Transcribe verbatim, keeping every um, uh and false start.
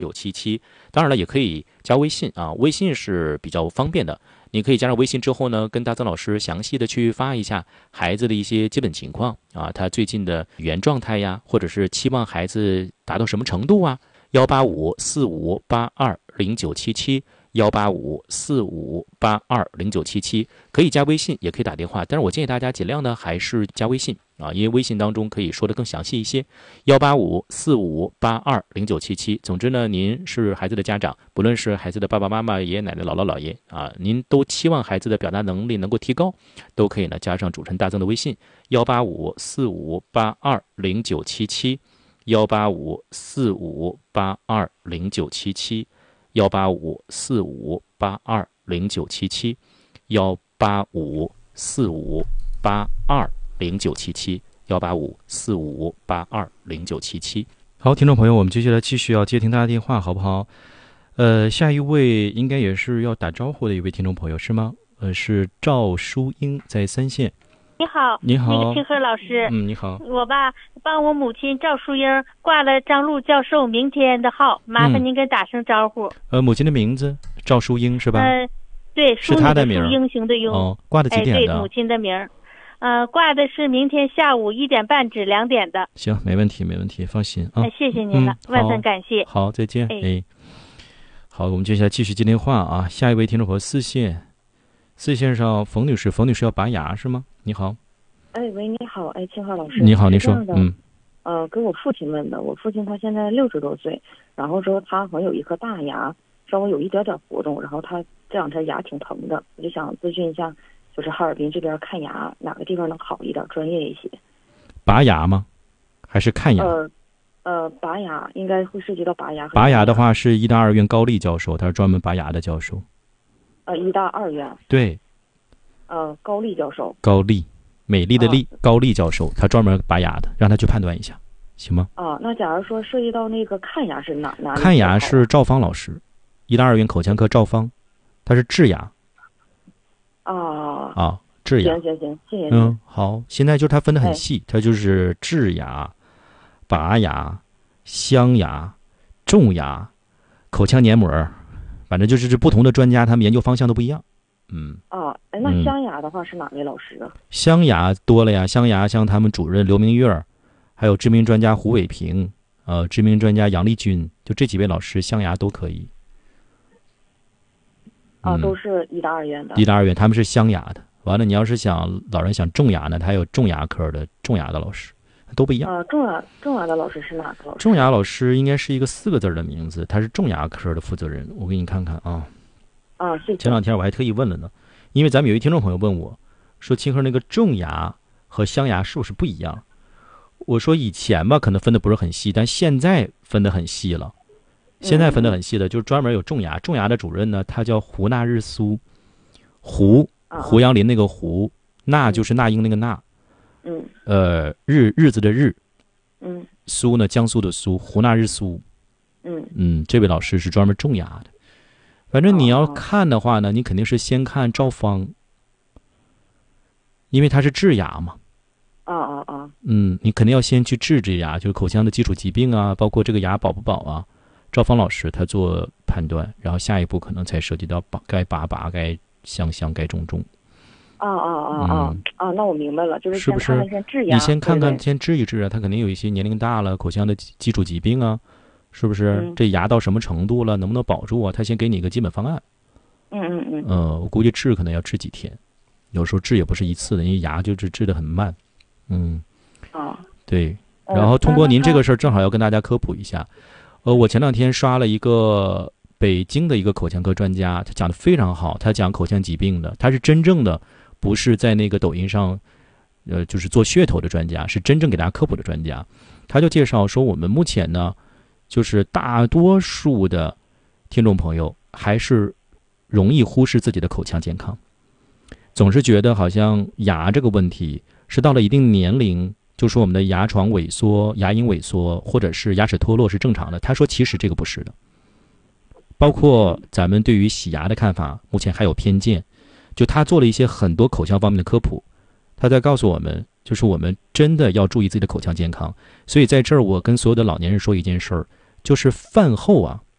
九七七。当然了，也可以加微信啊，微信是比较方便的。你可以加上微信之后呢，跟大曾老师详细的去发一下孩子的一些基本情况啊，他最近的语言状态呀，或者是期望孩子达到什么程度啊。幺八五四五八二零九七七，幺八五四五八二零九七七，可以加微信，也可以打电话，但是我建议大家尽量呢还是加微信啊，因为微信当中可以说的更详细一些。幺八五四五八二零九七七。总之呢，您是孩子的家长，不论是孩子的爸爸妈妈、爷爷奶奶、姥姥姥爷啊，您都期望孩子的表达能力能够提高，都可以呢加上主持人大曾的微信幺八五四五八二零九七七，幺八五四五八二零九七七，幺八五四五八二零九七七，幺八五四五八二零九七七，幺八五四五八二零九七七。好，听众朋友，我们接下来继续要接听大家电话，好不好？呃，下一位应该也是要打招呼的一位听众朋友，是吗？呃，是赵淑英，在三线。 你好， 你好， 那个清河老师， 嗯，你好， 我吧帮我母亲赵淑英挂了张璐教授明天的号，麻烦您给打声招呼。 嗯、呃，母亲的名字赵淑英是吧？ 呃，对， 是她的名， 英雄的英。 哦，挂的几点的？ 哎，对，母亲的名，呃，挂的是明天下午一点半至两点的。 行，没问题，没问题，放心啊。 哎，谢谢您了， 嗯、 万分感谢。 好，再见。 哎， 哎好，我们接下来继续接电话啊。下一位听众朋友四线，四线上冯女士，冯女士要拔牙是吗？你好。 哎喂，你好，哎，清华老师， 你好，您说，嗯， 呃，给我父亲问的，我父亲他现在六十多岁，然后说他好像有一颗大牙，稍微有一点点活动，然后他这两天牙挺疼的，我就想咨询一下，就是哈尔滨这边看牙哪个地方能好一点，专业一些？ 拔牙吗？还是看牙？ 呃，呃，拔牙应该会涉及到拔牙。 拔牙的话是医大二院高丽教授，他是专门拔牙的教授。 呃，医大二院。 对。 呃，高丽教授。 高丽。美丽的丽、啊、高丽教授，他专门拔牙的，让他去判断一下，行吗？ 啊，那假如说涉及到那个看牙是哪哪？ 看牙是赵芳老师，医大二院口腔科赵芳，他是治牙。 啊啊，治牙。 行行行，谢谢您。 嗯，好，现在就是他分得很细，他、哎、就是治牙、拔牙、镶牙、种牙、口腔黏膜，反正就是这不同的专家，他们研究方向都不一样。嗯啊，哎，那镶牙的话是哪位老师啊？ 镶牙多了呀，镶牙像他们主任刘明月，还有知名专家胡伟平，呃，知名专家杨丽君，就这几位老师镶牙都可以。 啊，嗯、都是医大二院的。 医大二院他们是镶牙的，完了你要是想老人想种牙呢，他还有种牙科的种牙的老师，都不一样。 啊，种牙种牙的老师是哪个老师？ 种牙老师应该是一个四个字的名字，他是种牙科的负责人，我给你看看啊。 啊，谢谢。 前两天我还特意问了呢，因为咱们有一听众朋友问我，说清河那个种牙和镶牙是不是不一样？我说以前吧可能分的不是很细，但现在分的很细了。现在分的很细的，就是专门有种牙，种牙的主任呢，他叫胡纳日苏，胡胡杨林那个胡，那就是那英那个那， 嗯， 呃日日子的日， 嗯， 苏呢江苏的苏，胡纳日苏， 嗯嗯，这位老师是专门种牙的。反正你要看的话呢，你肯定是先看赵芳，因为他是治牙嘛。 啊啊啊！ 嗯，你肯定要先去治治牙，就是口腔的基础疾病啊，包括这个牙保不保啊。赵芳老师他做判断，然后下一步可能才涉及到拔该拔拔，该镶镶，该种种。 啊啊啊啊啊！那我明白了，就是是不是？ 先治牙， 你先看看， 对对先治一治啊，他肯定有一些年龄大了，口腔的基础疾病啊。是不是、嗯、这牙到什么程度了，能不能保住啊？他先给你一个基本方案。 嗯嗯嗯。 呃，我估计治可能要治几天，有时候治也不是一次的，因为牙就是治得很慢。嗯。 啊。 对。然后通过您这个事儿，正好要跟大家科普一下。呃，我前两天刷了一个北京的一个口腔科专家，他讲得非常好，他讲口腔疾病的，他是真正的，不是在那个抖音上，呃，就是做噱头的专家，是真正给大家科普的专家。他就介绍说，我们目前呢。就是大多数的听众朋友还是容易忽视自己的口腔健康，总是觉得好像牙这个问题是到了一定年龄，就说我们的牙床萎缩、牙龈萎缩或者是牙齿脱落是正常的。他说其实这个不是的，包括咱们对于洗牙的看法目前还有偏见。就他做了一些很多口腔方面的科普，他在告诉我们，就是我们真的要注意自己的口腔健康。所以在这儿我跟所有的老年人说一件事儿，就是饭后啊，